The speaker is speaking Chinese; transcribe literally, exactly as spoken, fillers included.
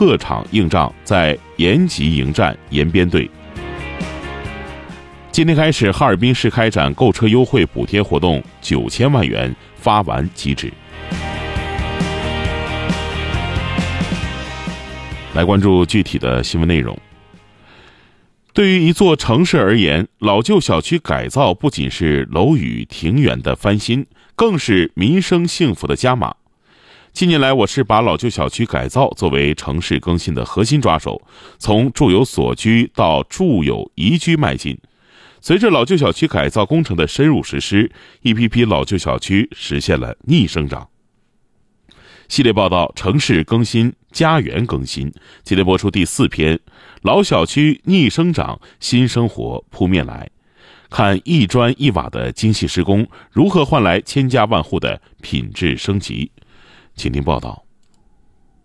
特厂硬仗在延吉迎战延边队。今天开始，哈尔滨市开展购车优惠补贴活动，九千万元发完即止。来关注具体的新闻内容。对于一座城市而言，老旧小区改造不仅是楼宇庭园的翻新，更是民生幸福的加码。近年来，我市把老旧小区改造作为城市更新的核心抓手，从住有所居到住有宜居迈进。随着老旧小区改造工程的深入实施，一批批老旧小区实现了逆生长。系列报道《城市更新，家园更新》，今天播出第四篇：老小区逆生长，新生活扑面来。看一砖一瓦的精细施工，如何换来千家万户的品质升级？请听报道。